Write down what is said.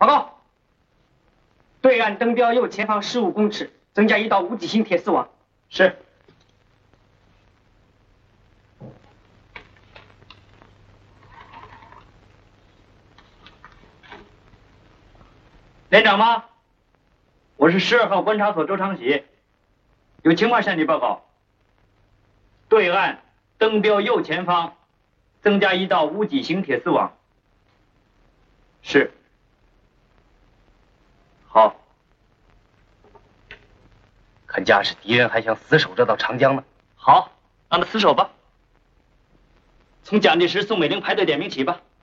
报告，对岸登标右前方15公尺，增加1道无脊性铁丝网。 是。连长吗？我是12号观察所周长喜，有情况向你报告。对岸登标右前方增加1道无脊性铁丝网。是。好。 看架势，敌人还想死守这道长江呢。 好，让他死守吧。从蒋介石、宋美龄排队点名起吧。